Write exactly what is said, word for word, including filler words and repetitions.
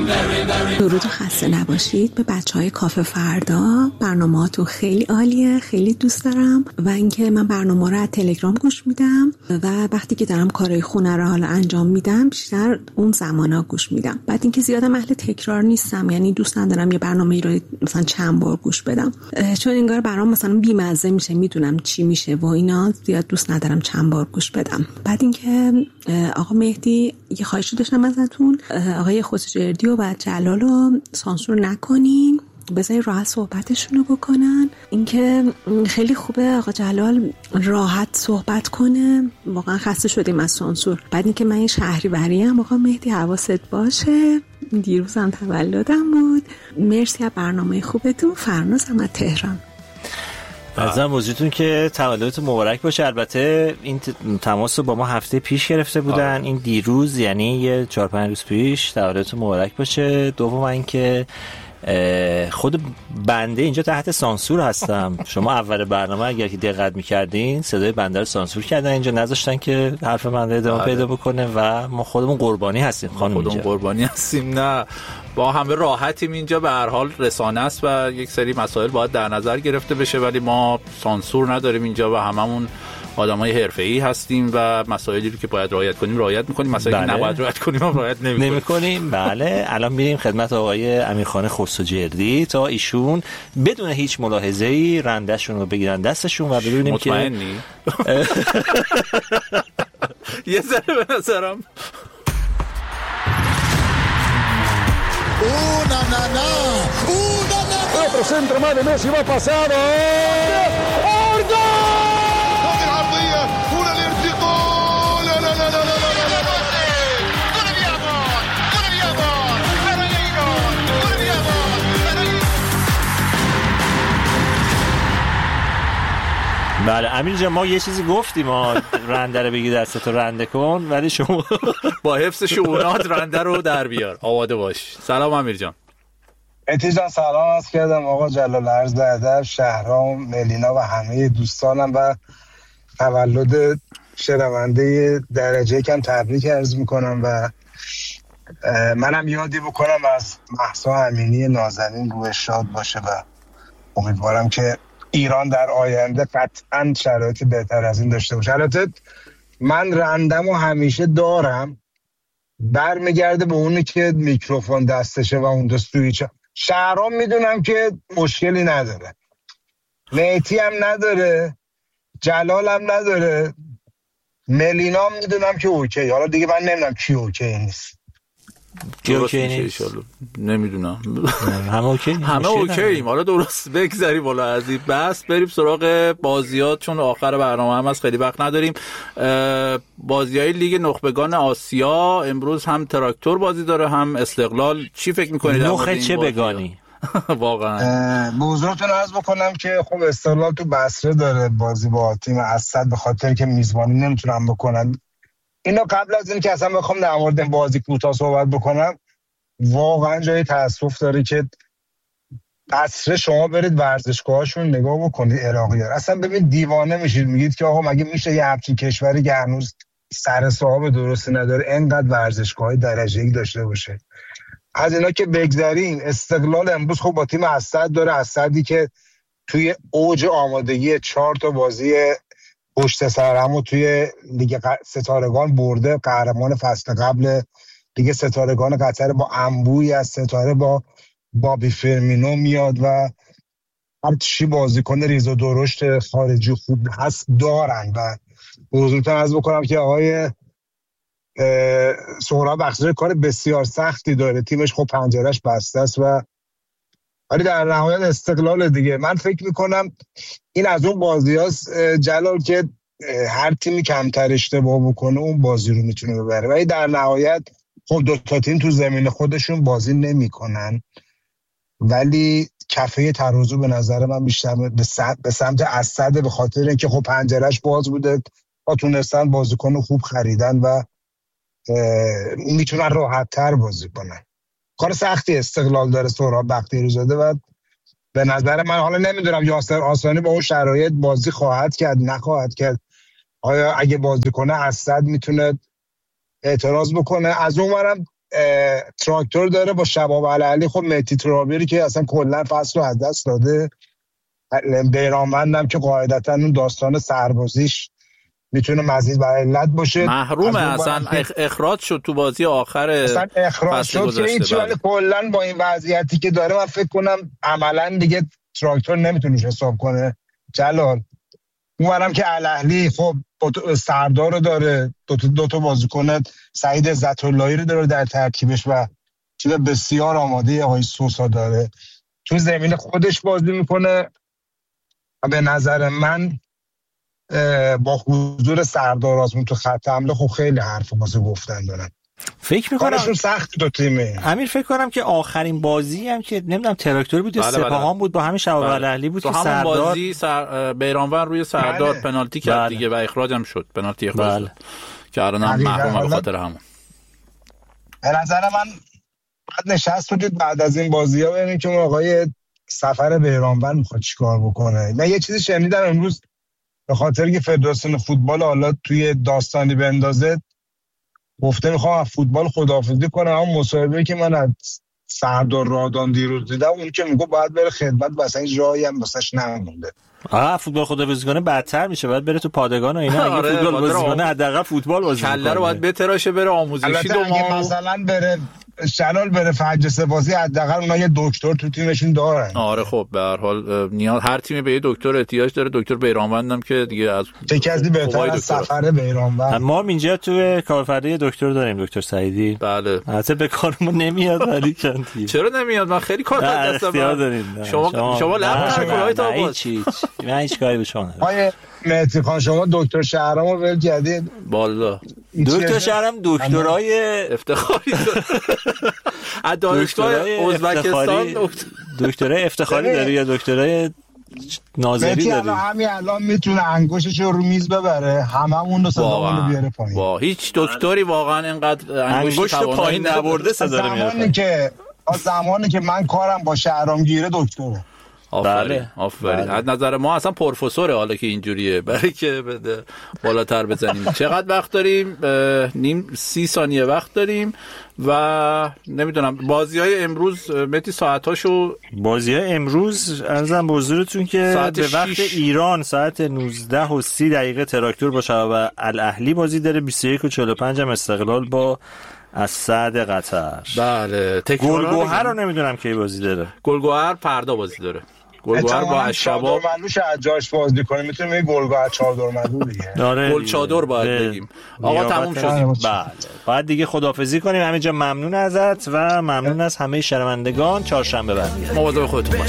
درود و خسته نباشید به بچهای کافه فردا. برنامه‌هاتون خیلی عالیه، خیلی دوست دارم و اینکه من برنامه رو از تلگرام گوش میدم و وقتی که دارم کارهای خونه رو حالا انجام میدم بیشتر اون زمانا گوش میدم. بعد اینکه زیادم اهل تکرار نیستم، یعنی دوست ندارم یه برنامه‌ای رو مثلا چند بار گوش بدم، چون انگار برام مثلا بی‌مزه میشه، میدونم چی میشه و اینا، زیاد دوست ندارم چند بار گوش بدم. بعد اینکه آقا مهدی یه خواهشی داشتم ازتون، آقای خوسجردی و جلال رو سانسور نکنین، بذارین راحت صحبتشون رو بکنن. اینکه خیلی خوبه آقا جلال راحت صحبت کنه، واقعا خسته شدیم از سانسور. بعد اینکه من این شهری بریم، آقا مهدی حواست باشه، دیروزم تولدم بود. مرسی از برنامه خوبتون. فرنازم از تهران. عرضم موضوعتون که تولدتون مبارک باشه. البته این تماس رو با ما هفته پیش گرفته بودن، آه. این دیروز یعنی یه چهار پنج روز پیش. تولدتون مبارک باشه. دوم اینکه خود بنده اینجا تحت سانسور هستم. شما اول برنامه اگر که دقت می‌کردین صدای بنده رو سانسور کردن، اینجا نذاشتن که حرف بنده ادامه پیدا بکنه و ما خودمون قربانی هستیم. خانم خودمون قربانی هستیم. نه با همه راحتیم اینجا، به هر حال رسانه است و یک سری مسائل باید در نظر گرفته بشه، ولی ما سانسور نداریم اینجا و هممون آدمای حرفه‌ای هستیم و مسائلی رو که باید رعایت کنیم رعایت می‌کنیم، مسائلی که نباید رعایت کنیم هم رعایت نمی‌کنیم. نمی‌کنیم. بله الان میریم خدمت آقای امیرخان خوسجردی تا ایشون بدون هیچ ملاحظه‌ای رنده‌شون رو بگیرن دستشون و ببینیم که مطمئنی؟ یه ذره به نظرم Una na na, una na. Otro centro más de Messi va pasado. ¡Ordo! هذه العرضية هنا الارتقاء. لا لا لا لا لا لا لا. Gol di Amor, gol di Amor. Fernandinho, gol di Amor. بله امیر جان، ما یه چیزی گفتیم، ما رنده رو بگی دستتو رنده کن، ولی شما با حفظ شعونات رنده رو در بیار. آماده باش. سلام امیر جان. مهدی جان سلام عرض کردم. آقا جلال عرض ادب، شهرام، ملینا و همه دوستانم و تولد شنونده درجه کم تبریک عرض میکنم و منم یادی بکنم از مهسا امینی نازنین روح شاد باشه و امیدوارم که ایران در آینده قطعاً شرایط بهتر از این داشته باشه. البته من رندم و همیشه دارم، برمیگرده به اونی که میکروفون دستشه و اون دستویی چه شهرام میدونم که مشکلی نداره، مهدی هم نداره، جلال هم نداره، ملینا هم میدونم که اوکی. حالا دیگه من نمیدونم کی اوکی نیست. کی اوکی نیست نمیدونم. همه اوکی همه اوکییم. حالا درست بگذاریم بالا از این بس، بریم سراغ بازیات چون آخر برنامه هم از خیلی وقت نداریم. بازیای لیگ نخبگان آسیا امروز هم تراکتور بازی داره هم استقلال. چی فکر می‌کنید؟ نخه چه بگانی واقعا به حضورتون عرض بکنم که خب استقلال تو بصره داره بازی با تیم اسد، به خاطر که میزبانی نمیتونن بکنن. اینا قبل از این که اصلا بخوام در مورد بازی کوتاه صحبت بکنم، واقعا جای تأسف داره که بصره شما برید ورزشگاهاشون نگاه بکنید، عراقی‌ها اصلا ببین دیوانه میشید، میگید که آقا مگه میشه یه همچین کشوری که هنوز سر صاحب درستی نداره اینقدر ورزشگاه درجه‌ای داشته باشه. از اینا که بگذریم، استقلال امروز خب با تیم اسد داره، اسدی که توی اوج آمادگی چهار تا بازی پشت سر هم توی لیگ ستارگان برده، قهرمان فصل قبل لیگ ستارگان قطر با انبوی از ستاره با بابی فرمینو میاد و هر چی بازیکن ریز و درشت خارجی خوب هست دارن و حضورتون عرض بکنم که آقای سهراب بخشی کار بسیار سختی داره، تیمش خب پنجرهش بسته است و ولی در نهایت استقلال دیگه. من فکر میکنم این از اون بازی هاست جلال که هر تیمی کمتر اشتباه بکنه اون بازی رو میتونه ببره، ولی در نهایت خب دو تا تیم تو زمین خودشون بازی نمیکنن، ولی کفه ترازو به نظر من بیشتر به سمت اسد، به خاطر اینکه خب پنجرهش باز بوده و تونستن بازیکن خوب خریدن و میتونن راحت تر بازی کنن. کار سختی استقلال داره سهراب بختیاری زاده و به نظر من، حالا نمیدونم یاسر آسانی با اون شرایط بازی خواهد کرد نخواهد کرد، آیا اگه بازی کنه اسد میتونه اعتراض بکنه. از اونورم تراکتور داره با شباب علعلی. خب مهدی ترابیری که اصلا کلا فصل رو از دست داده، بیرانوندم که قاعدتا اون داستان سربازیش میتونه مزید بر علت باشه، محرومه اصلا اخ... اخراج شد تو بازی آخر اصلا اخراج شد که این ولی کلا با این وضعیتی که داره من فکر کنم عملا دیگه تراکتور نمیتونه حساب کنه. جلال اونورم که الاهلی خب سردار رو داره، دو تا دو تا بازیکن سعید عزت اللهی رو داره در ترکیبش و چیز بسیار آماده آقای سوسا داره، تو زمین خودش بازی میکنه و به نظر من با حضور سردار آزمون تو خط حمله خب خیلی حرف واسه گفتن دارن. فکر می‌کنم کارشون سخت دو تیمه. امیر فکر کنم که آخرین بازی هم که نمیدونم تراکتور بود یا بله سپاهان بله. بود با همین شباب بله. الاهلی بود تو که همون سردار بازی سر... بیرانوند روی سردار بله. پنالتی کرد بله. دیگه و اخراج هم شد، پنالتی اخراج بله. شد که الان هم محروم به خاطر همون. به نظر من بعد نشست بودید بعد از این بازی‌ها ببینیم که آقای سفر بیرانوند میخواد چیکار بکنه. من یه چیزی شنیدم امروز به خاطر که فدراسیون فوتبال حالا توی داستانی بندازه گفته میخوام فوتبال خداحافظی کنم. اون مصاحبه‌ای که من از سردار رادان دیروز دیدم اون که میگه باید بره خدمت واسه این جایی هم واسش نمونده. آها فوتبال خداحافظی کنه بدتر میشه، باید بره تو پادگان و اینا. اگه فوتبال بازی کنه حداقل فوتبال بازی کنه، کله رو باید بتراشه بره آموزشی دو ماه مثلا بره شلال بره فجر بازی حداقل اونا یه دکتر تو تیمشون دارن. آره خب به هر حال نیاز هر تیمی به یه دکتر احتیاج داره. دکتر بیرانوند هم که دیگه از چه کسی بهتر از سفر بیرانوند. ما اینجا تو کارفرده دکتر داریم، دکتر سعیدی. بله البته به کارمون نمیاد ولی چندی. چرا نمیاد؟ من خیلی کار دستم. شما شما لب کلایت آواز چی من هیچ کاری به شما ندارم. آیه مهدی خان شما دکتر شهرامو ول کردید. والا دکتر شهرام دکترای افتخاری از دانشگاه ازبکستان دکترای افتخاری داره یا دکترای ناظری داری؟ همین الان میتونه انگشتش رو میز ببره هممون رو صدامون رو بیاره پایین. وا هیچ دکتری واقعا اینقدر انگشت پایین نبرده صدا رو میاره. زمانی که زمانی که من کارم با شهرام گیره دکتره. آفرین آفرین. از نظر ما اصلا پروفسوره حالا که اینجوریه، برای که بالاتر بزنیم. چقدر وقت داریم؟ نیم سی ثانیه وقت داریم و نمیدونم بازی‌های امروز متی ساعتاشو بازی‌های امروز ارزم به حضورتون که به وقت شیش. ایران ساعت نوزده و سی دقیقه تراکتور با شباب الاهلی بازی داره، بیست و یک و چهل و پنج هم استقلال با اسد قطر. بله گلگوهر رو نمیدونم کی بازی داره. گلگوهر فردا بازی داره. گلگوهر با اشباب ملوش از جاش بازی کنه، میتونه میگه گلگوهر چادر ملو دیگه. گل چادر باید بگیم. آقا تموم شد. بله بعد دیگه خداحافظی کنیم. همینجا ممنون ازت و ممنون از همه شنوندگان. چهارشنبه برمیگردیم. مواظب خودتون باشید.